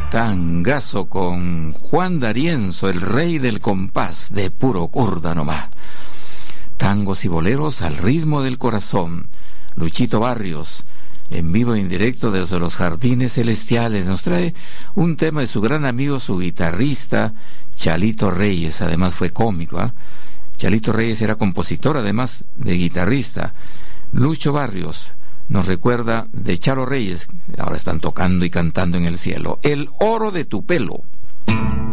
Tangazo con Juan D'Arienzo, el rey del compás, de puro curda nomás. Tangos y boleros al ritmo del corazón. Luchito Barrios, en vivo e indirecto desde los Jardines Celestiales, nos trae un tema de su gran amigo, su guitarrista, Chalito Reyes. Además fue cómico, ¿eh? Chalito Reyes era compositor, además de guitarrista. Lucho Barrios nos recuerda de Charo Reyes, ahora están tocando y cantando en el cielo. El oro de tu pelo.